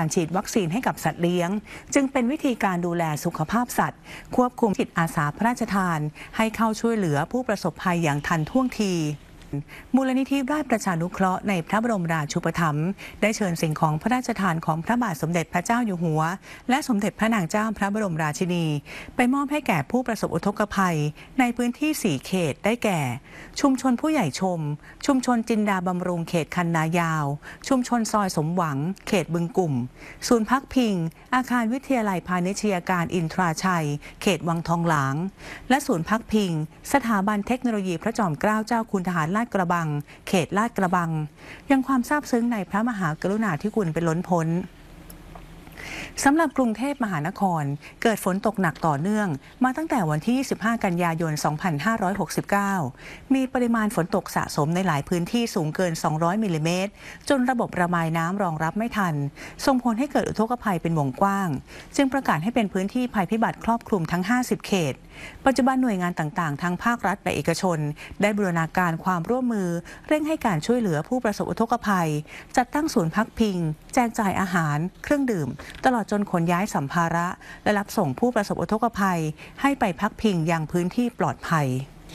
การฉีดวัคซีนให้กับสัตว์เลี้ยงจึงเป็นวิธีการดูแลสุขภาพสัตว์ควบคุมจิตอาสาพระราชทานให้เข้าช่วยเหลือผู้ประสบภัยอย่างทันท่วงทีมูลนิธิราชประชานุเคราะห์ในพระบรมราชูปถัมภ์ได้เชิญสิ่งของพระราชทานของพระบาทสมเด็จพระเจ้าอยู่หัวและสมเด็จพระนางเจ้าพระบรมราชินีไปมอบให้แก่ผู้ประสบอุทกภัยในพื้นที่4เขตได้แก่ชุมชนผู้ใหญ่ชมชุมชนจินดาบำรุงเขตคันนายาวชุมชนซอยสมหวังเขตบึงกุ่มศูนย์พักพิงอาคารวิทยาลัยพาณิชยการอินทราชัยเขตวังทองหลางและศูนย์พักพิงสถาบันเทคโนโลยีพระจอมเกล้าเจ้าคุณทหารลาดกระบังเขตลาดกระบังยังความซาบซึ้งในพระมหากรุณาธิคุณเป็นล้นพ้นสำหรับกรุงเทพมหานครเกิดฝนตกหนักต่อเนื่องมาตั้งแต่วันที่25กันยายน2569มีปริมาณฝนตกสะสมในหลายพื้นที่สูงเกิน200มิลลิเมตรจนระบบระบายน้ำรองรับไม่ทันส่งผลให้เกิดอุทกภัยเป็นวงกว้างจึงประกาศให้เป็นพื้นที่ภัยพิบัติครอบคลุมทั้ง50เขตปัจจุบันหน่วยงานต่างๆทั้งภาครัฐและเอกชนได้บูรณาการความร่วมมือเร่งให้การช่วยเหลือผู้ประสบอุทกภัยจัดตั้งศูนย์พักพิงแจกจ่ายอาหารเครื่องดื่มตลอดจนขนย้ายสัมภาระและรับส่งผู้ประสบอุทกภัยให้ไปพักพิงยังพื้นที่ปลอดภัย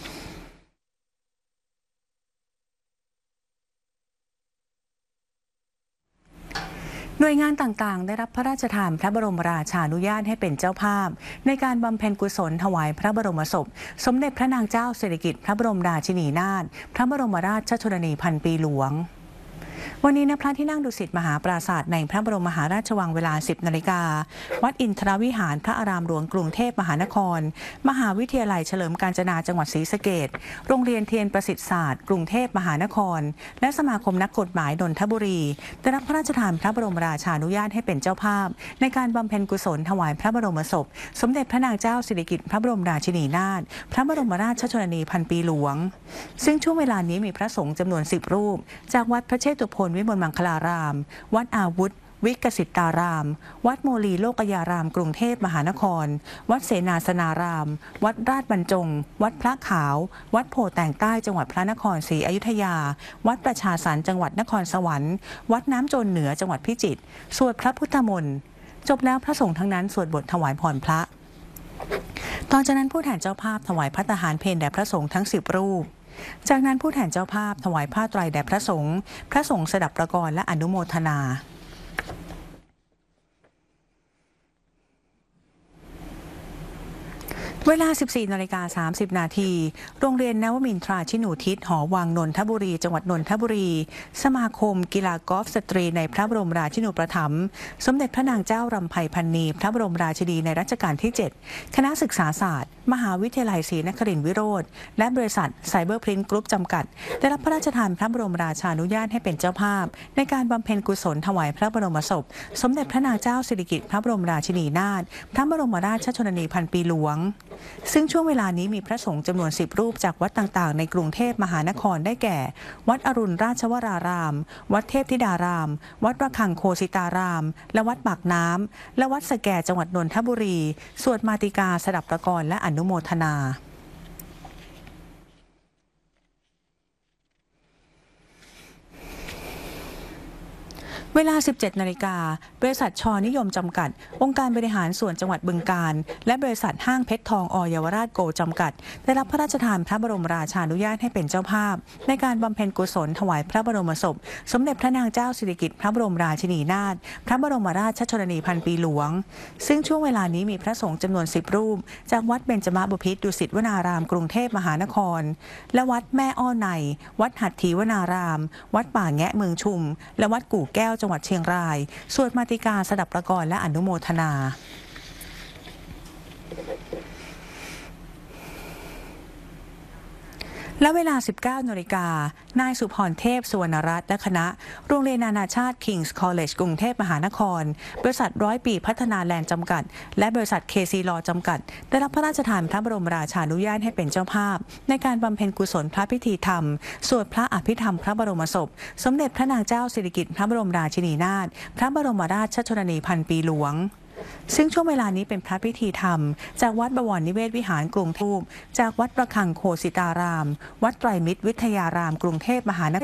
หน่วยงานต่างๆได้รับพระราชทานพระบรมราชานุญาตให้เป็นเจ้าภาพในการบำเพ็ญกุศลถวายพระบรมศพสมเด็จพระนางเจ้าสิริกิติ์พระบรมราชินีนาถพระบรมราชชนนีพันปีหลวงวันนี้ณพระที่นั่งดุสิตมหาปราสาทในพระบรมมหาราชวังเวลา 10 นาฬิกาวัดอินทรวิหารพระอารามหลวงกรุงเทพมหานครมหาวิทยาลัยเฉลิมกาญจนาจังหวัดศรีสะเกษโรงเรียนเทียนประสิทธิศาสตร์กรุงเทพมหานครและสมาคมนักกฎหมายนนทบุรีได้รับพระราชทานพระบรมราชานุญาตให้เป็นเจ้าภาพในการบำเพ็ญกุศลถวายพระบรมศพสมเด็จพระนางเจ้าสิริกิติ์พระบรมราชินีนาถพระบรมราชชนนีพันปีหลวงซึ่งช่วงเวลานี้มีพระสงฆ์จำนวน10รูปจากวัดพระเชตุพนวิมลมังคลารามวัดอาวุธวิกสิตารามวัดโมลีโลกยารามกรุงเทพมหานครวัดเสนาสนารามวัดราชบรรจงวัดพระขาววัดโพแตงใต้จังหวัดพระนครศรีอยุธยาวัดประชาสรรค์จังหวัดนครสวรรค์วัดน้ำโจรเหนือจังหวัดพิจิตรสวดพระพุทธมนต์จบแล้วพระสงฆ์ทั้งนั้นสวดบทถวายพรพระต่อจากนั้นผู้แทนเจ้าภาพถวายภัตตาหารเพลแด่พระสงฆ์ทั้ง10รูปจากนั้นผู้แทนเจ้าภาพถวายผ้าไตรแด่พระสงฆ์สดับประกรและอนุโมทนาเวลา 14:30 นาทีโรงเรียนนวมินทราชินูทิศหอวังนนทบุรีจังหวัดนนทบุรีสมาคมกีฬากอล์ฟสตรีในพระบรมราชินูปถัมภ์สมเด็จพระนางเจ้ารำไพพรรณีพระบรมราชินีในรัชกาลที่7คณะศึกษาศาสตร์มหาวิทยาลัยศรีนครินทร์วิโรธและบริษัทไซเบอร์พรินท์กรุ๊ปจำกัดได้รับพระราชทานพระบรมราชานุญาตให้เป็นเจ้าภาพในการบำเพ็ญกุศลถวายพระบรมศพสมเด็จพระนางเจ้าสิริกิติ์พระบรมราชินีนาถพระบรมราชชนนีพันปีหลวงซึ่งช่วงเวลานี้มีพระสงฆ์จำนวน10รูปจากวัดต่างๆในกรุงเทพมหานครได้แก่วัดอรุณราชวรารามวัดเทพธิดารามวัดระฆังโคสิตารามและวัดปากน้ำและวัดสแกจังหวัดนนทบุรีสวดมาติกาสดับประกรและอนุโมทนาเวลา 17 นาฬิกาบริษัทช.นิยมจำกัดองค์การบริหารส่วนจังหวัดบึงกาฬและบริษัทห้างเพชรทองเยาวราชโกจำกัดได้รับพระราชทานพระบรมราชานุญาตให้เป็นเจ้าภาพในการบำเพ็ญกุศลถวายพระบรมศพสมเด็จพระนางเจ้าสิริกิติ์พระบรมราชินีนาถพระบรมราชชนนีพันปีหลวงซึ่งช่วงเวลานี้มีพระสงฆ์จำนวน10รูปจากวัดเบญจมบพิตรดุสิตวนารามกรุงเทพมหานครและวัดแม่อ้อในวัดหัตถีวนารามวัดป่าแงะเมืองชุมและวัดกู่แก้วจังหวัดเชียงรายสวดมาติกาสดับประกรและอนุโมทนาและเวลา 19 นาฬิกานายสุพรเทพสุวรรณรัตน์และคณะโรงเรียนนานาชาติ King's College กรุงเทพมหานครบริษัท100 ปีพัฒนาแลนด์จำกัดและบริษัท KC Law จำกัดได้รับพระราชทานพระบรมราชานุญาตให้เป็นเจ้าภาพในการบำเพ็ญกุศลพระพิธีธรรมสวดพระอภิธรรมพระบรมศพสมเด็จพระนางเจ้าสิริกิติ์พระบรมราชินีนาถพระบรมราชชนนีพันปีหลวงซึ่งช่วงเวลานี้เป็นพระพิธีธรรมจากวัดบวรนิเวศวิหารกรุงเทพจากวัดประฆังโคสิตารามวัดไตรมิตรวิทยารามกรุงเทพมหานคร